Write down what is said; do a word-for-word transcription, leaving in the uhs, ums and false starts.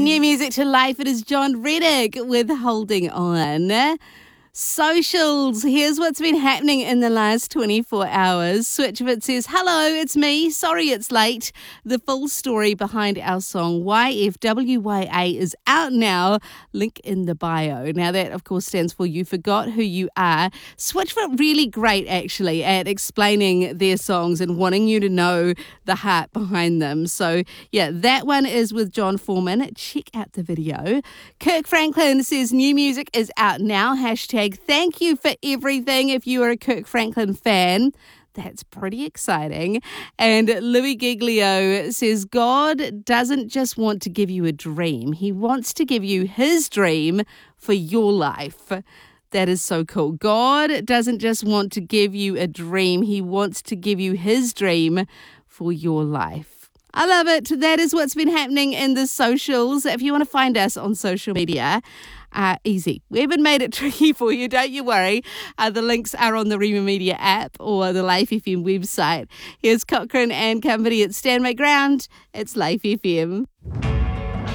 New music to life. It is John Reddick with Holding On. Socials. Here's what's been happening in the last twenty-four hours. Switchfoot says, hello, it's me. Sorry it's late. The full story behind our song Y F W Y A is out now. Link in the bio. Now that, of course, stands for You Forgot Who You Are. Switchfoot really great, actually, at explaining their songs and wanting you to know the heart behind them. So, yeah, that one is with John Foreman. Check out the video. Kirk Franklin says, new music is out now. Hashtag thank you for everything. If you are a Kirk Franklin fan, that's pretty exciting. And Louis Giglio says, God doesn't just want to give you a dream. He wants to give you his dream for your life. That is so cool. God doesn't just want to give you a dream. He wants to give you his dream for your life. I love it. That is what's been happening in the socials. If you want to find us on social media, Uh, easy. We haven't made it tricky for you, don't you worry. Uh, the links are on the Rima Media app or the Life F M website. Here's Cochrane and company at Stand My Ground. It's Life F M.